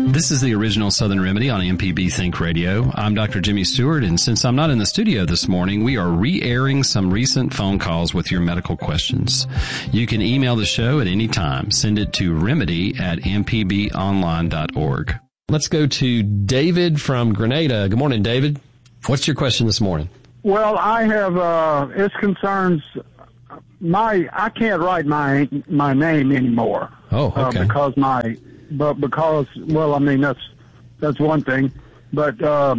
This is the original Southern Remedy on MPB Think Radio. I'm Dr. Jimmy Stewart, and since I'm not in the studio this morning, we are re-airing some recent phone calls with your medical questions. You can email the show at any time. Send it to remedy@mpbonline.org. Let's go to David from Grenada. Good morning, David. What's your question this morning? Well, I have, it concerns I can't write my name anymore. Oh, okay. Because that's one thing, but,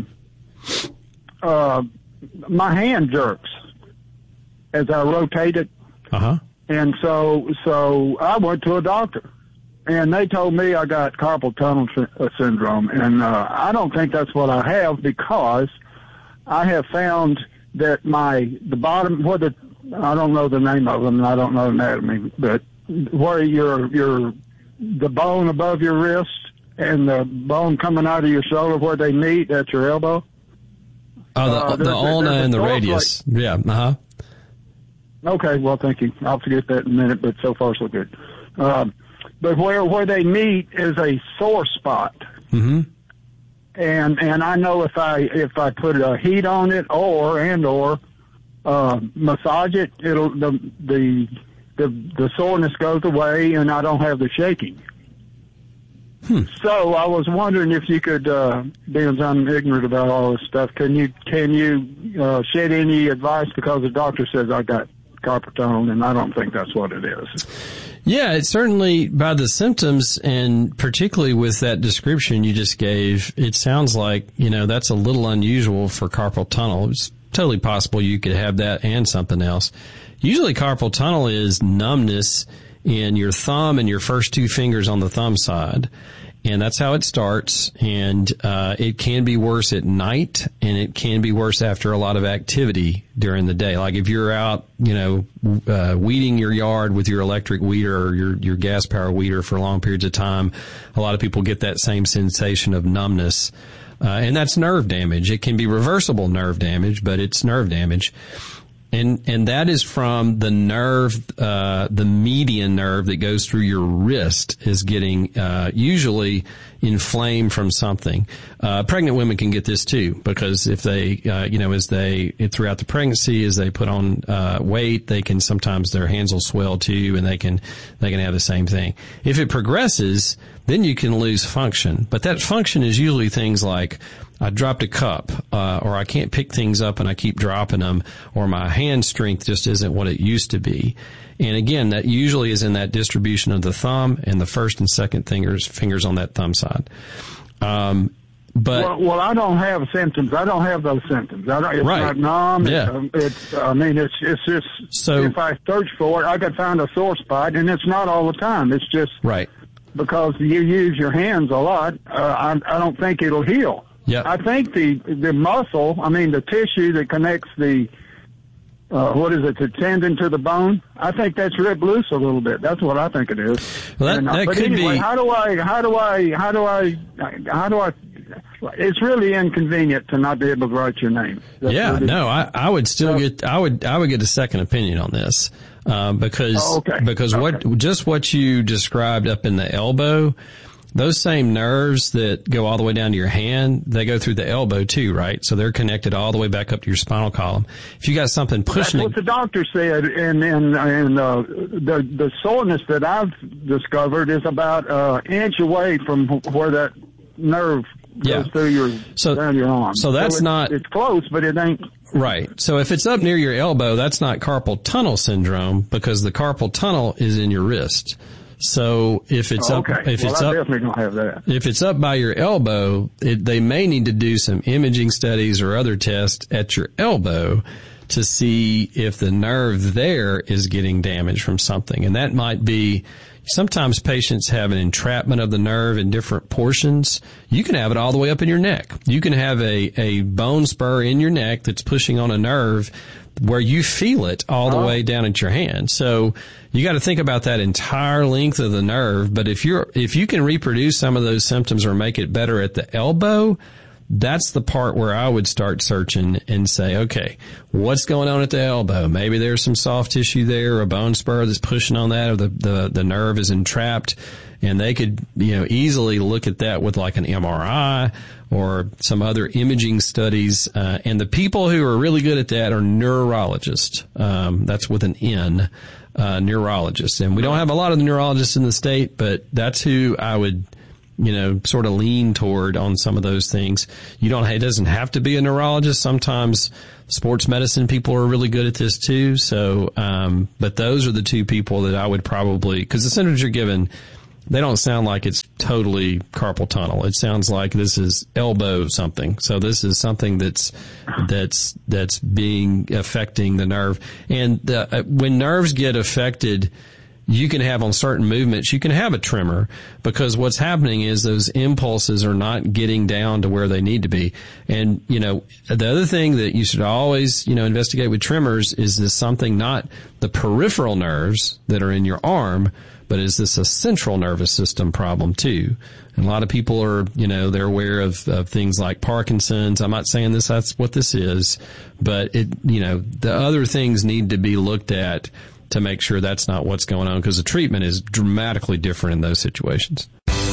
my hand jerks as I rotate it. Uh-huh. And so I went to a doctor, and they told me I got carpal tunnel syndrome, and I don't think that's what I have, because I have found that the bottom, I don't know the name of them, and I don't know anatomy, but where the bone above your wrist and the bone coming out of your shoulder, where they meet at your elbow. Oh, the ulna and the radius. Yeah, uh-huh. Okay, well, thank you. I'll forget that in a minute, but so far so good. But where they meet is a sore spot. Mm-hmm. And I know if I put a heat on it or massage it, the soreness goes away, and I don't have the shaking. So I was wondering if you could, being I'm ignorant about all this stuff, can you shed any advice, because the doctor says I got carpal tunnel, and I don't think that's what it is. Yeah, it's certainly, by the symptoms, and particularly with that description you just gave, it sounds like, that's a little unusual for carpal tunnel. It's totally possible you could have that and something else. Usually carpal tunnel is numbness in your thumb and your first two fingers on the thumb side. And that's how it starts. And it can be worse at night, and it can be worse after a lot of activity during the day. Like if you're out, weeding your yard with your electric weeder or your gas power weeder for long periods of time, a lot of people get that same sensation of numbness. And that's nerve damage. It can be reversible nerve damage, but it's nerve damage. And that is from the nerve, the median nerve that goes through your wrist is getting, usually inflamed from something. Pregnant women can get this too, because if they, throughout the pregnancy, as they put on, weight, sometimes their hands will swell too, and they can have the same thing. If it progresses, then you can lose function. But that function is usually things like, I dropped a cup, or I can't pick things up and I keep dropping them, or my hand strength just isn't what it used to be. And again, that usually is in that distribution of the thumb and the first and second fingers on that thumb side. Well, I don't have symptoms. I don't have those symptoms. It's right. Not numb. Yeah. It's just, so if I search for it, I could find a sore spot, and it's not all the time. It's just right. Because you use your hands a lot. I don't think it'll heal. Yeah. I think the muscle, the tissue that connects the tendon to the bone, I think that's ripped loose a little bit. That's what I think it is. Well, that but could anyway, be. How do I, it's really inconvenient to not be able to write your name. I would still I would get a second opinion on this, because what you described up in the elbow, those same nerves that go all the way down to your hand, they go through the elbow too, right? So they're connected all the way back up to your spinal column. If you got something pushing, that's what the doctor said, and the soreness that I've discovered is about an inch away from where that nerve goes through down your arm. So it's close, but it ain't. Right. So if it's up near your elbow, that's not carpal tunnel syndrome, because the carpal tunnel is in your wrist. So if it's I definitely don't have that. If it's up by your elbow, they may need to do some imaging studies or other tests at your elbow to see if the nerve there is getting damaged from something. And that might be, sometimes patients have an entrapment of the nerve in different portions. You can have it all the way up in your neck. You can have a bone spur in your neck that's pushing on a nerve where you feel it all the way down at your hand. So you got to think about that entire length of the nerve. But if you can reproduce some of those symptoms or make it better at the elbow, that's the part where I would start searching and say, okay, what's going on at the elbow? Maybe there's some soft tissue there, a bone spur that's pushing on that, or the nerve is entrapped. and they could, easily look at that with like an MRI or some other imaging studies. And the people who are really good at that are neurologists. That's with an N, neurologists. And we don't have a lot of neurologists in the state, but that's who I would, sort of lean toward on some of those things. It doesn't have to be a neurologist. Sometimes sports medicine people are really good at this too. So, but those are the two people that I would probably, because the symptoms you're given, they don't sound like it's totally carpal tunnel. It sounds like this is elbow something. So this is something that's affecting the nerve. And when nerves get affected, you can have on certain movements, you can have a tremor, because what's happening is those impulses are not getting down to where they need to be. And, the other thing that you should always, investigate with tremors is this something, not the peripheral nerves that are in your arm, but is this a central nervous system problem too? And a lot of people are, they're aware of things like Parkinson's. I'm not saying that's what this is, but the other things need to be looked at to make sure that's not what's going on, because the treatment is dramatically different in those situations.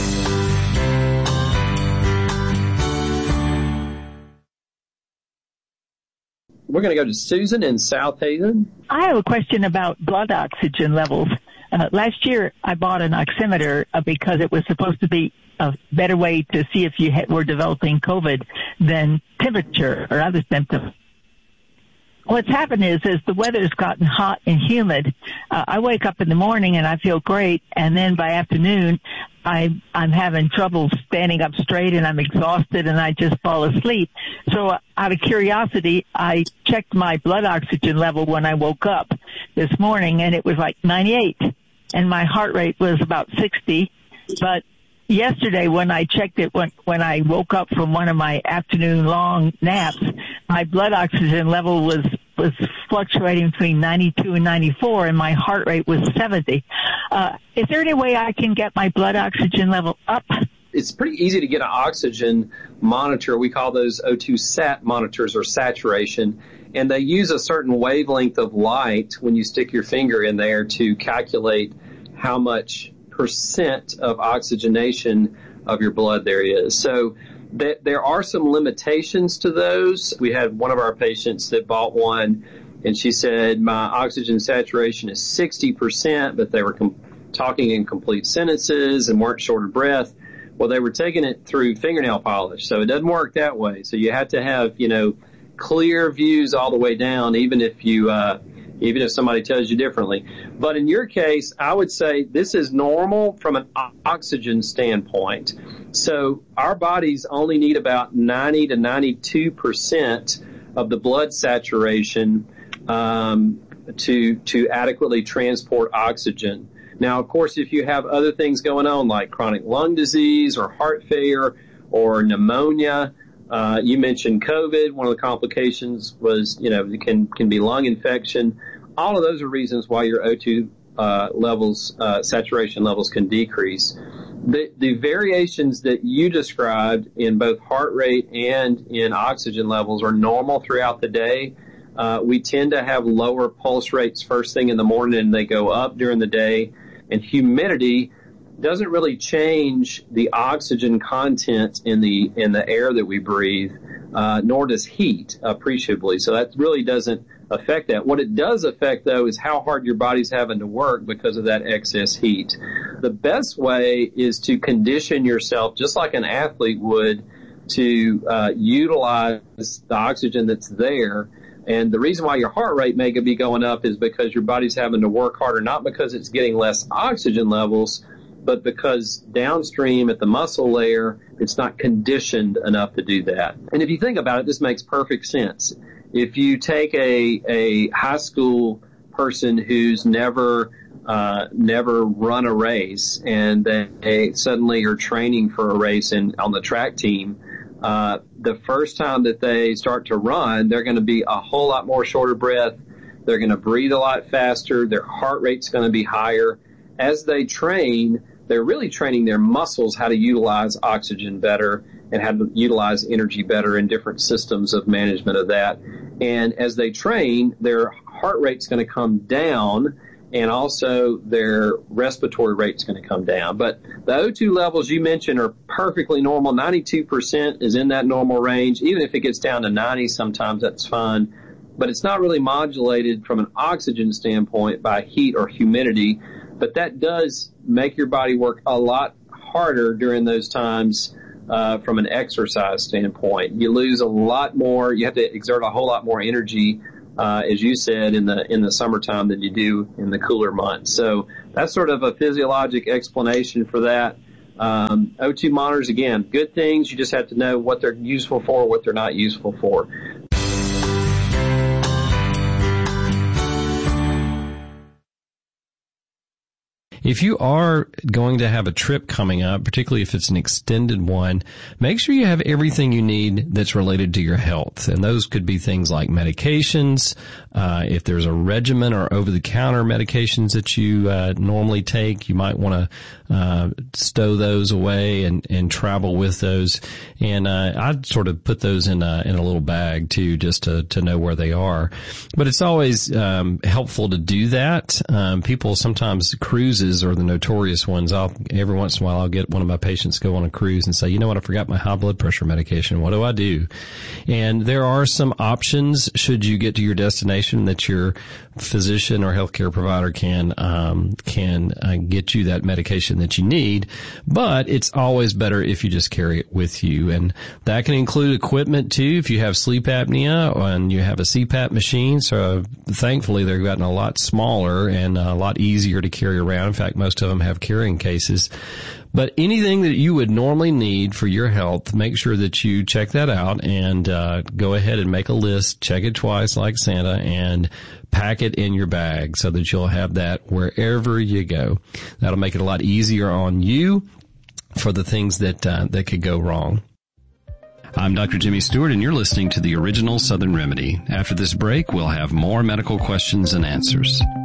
We're going to go to Susan in South Haven. I have a question about blood oxygen levels. Last year, I bought an oximeter because it was supposed to be a better way to see if you were developing COVID than temperature or other symptoms. What's happened is the weather's gotten hot and humid. I wake up in the morning and I feel great, and then by afternoon, I'm having trouble standing up straight and I'm exhausted and I just fall asleep. So out of curiosity, I checked my blood oxygen level when I woke up this morning, and it was like 98, and my heart rate was about 60. But yesterday when I checked it, when I woke up from one of my afternoon long naps, my blood oxygen level was fluctuating between 92 and 94, and my heart rate was 70. Is there any way I can get my blood oxygen level up? It's pretty easy to get an oxygen monitor. We call those O2 sat monitors, or saturation. And they use a certain wavelength of light when you stick your finger in there to calculate how much percent of oxygenation of your blood there is. So there are some limitations to those. We had one of our patients that bought one, and she said, my oxygen saturation is 60%, but they were talking in complete sentences and weren't short of breath. Well, they were taking it through fingernail polish, so it doesn't work that way. So you have to have, clear views all the way down, even if somebody tells you differently. But in your case, I would say this is normal from an oxygen standpoint. So our bodies only need about 90 to 92% of the blood saturation to adequately transport oxygen. Now, of course, if you have other things going on like chronic lung disease or heart failure or pneumonia, you mentioned COVID. One of the complications was, it can be lung infection. All of those are reasons why your O2 levels, saturation levels can decrease. The variations that you described in both heart rate and in oxygen levels are normal throughout the day. We tend to have lower pulse rates first thing in the morning, and they go up during the day. And humidity doesn't really change the oxygen content in the air that we breathe, nor does heat appreciably. So that really doesn't affect that. What it does affect, though, is how hard your body's having to work because of that excess heat. The best way is to condition yourself, just like an athlete would, to utilize the oxygen that's there. And the reason why your heart rate may be going up is because your body's having to work harder, not because it's getting less oxygen levels, but because downstream at the muscle layer, it's not conditioned enough to do that. And if you think about it, this makes perfect sense. If you take a high school person who's never run a race, and they suddenly are training for a race on the track team, the first time that they start to run, they're going to be a whole lot more short of breath. They're going to breathe a lot faster. Their heart rate's going to be higher. As they train, they're really training their muscles how to utilize oxygen better and how to utilize energy better in different systems of management of that. And as they train, their heart rate's going to come down, and also their respiratory rate's going to come down. But the O2 levels you mentioned are perfectly normal. 92% is in that normal range. Even if it gets down to 90, sometimes that's fine. But it's not really modulated from an oxygen standpoint by heat or humidity. But that does make your body work a lot harder during those times from an exercise standpoint. You lose a lot more. You have to exert a whole lot more energy, as you said, in the summertime than you do in the cooler months. So that's sort of a physiologic explanation for that. O2 monitors, again, good things. You just have to know what they're useful for, what they're not useful for. If you are going to have a trip coming up, particularly if it's an extended one, make sure you have everything you need that's related to your health. And those could be things like medications. If there's a regimen or over-the-counter medications that you normally take, you might want to stow those away and travel with those. And I'd sort of put those in a little bag too, just to know where they are. But it's always helpful to do that. People sometimes cruises are the notorious ones. Every once in a while I'll get one of my patients go on a cruise and say, you know what, I forgot my high blood pressure medication. What do I do? And there are some options should you get to your destination that your physician or healthcare provider can get you that medication that you need. But it's always better if you just carry it with you. And that can include equipment too. If you have sleep apnea and you have a CPAP machine. So thankfully they've gotten a lot smaller and a lot easier to carry around. In fact, most of them have carrying cases. But anything that you would normally need for your health, make sure that you check that out and go ahead and make a list, check it twice like Santa, and pack it in your bag so that you'll have that wherever you go. That'll make it a lot easier on you for the things that could go wrong. I'm Dr. Jimmy Stewart, and you're listening to the Original Southern Remedy. After this break, we'll have more medical questions and answers.